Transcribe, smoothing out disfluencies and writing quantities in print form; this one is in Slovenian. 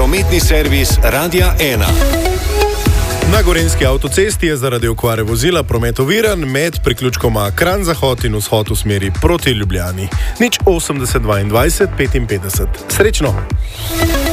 Prometni servis Radia 1. Na Gorenjski avtocesti je zaradi okvare vozila promet oviran med priključkoma Kranj-Zahod in Vzhod v smeri proti Ljubljani. 080 22 55. Srečno!